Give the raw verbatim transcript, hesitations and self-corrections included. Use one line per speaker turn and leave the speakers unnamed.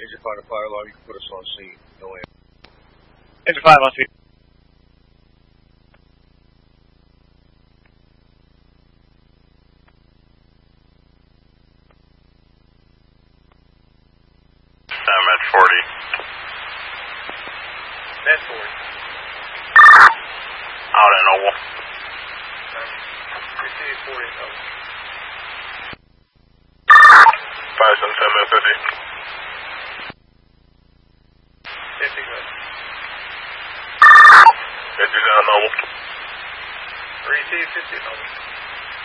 Engine five to fire alarm, you can put us on scene. No way.
Engine five on scene.
I'm at forty.
At forty.
Out in Oval.
Receive forty in Oval.
five seven seven fifty.
fifty, good.
fifty down Oval.
Receive fifty in Oval.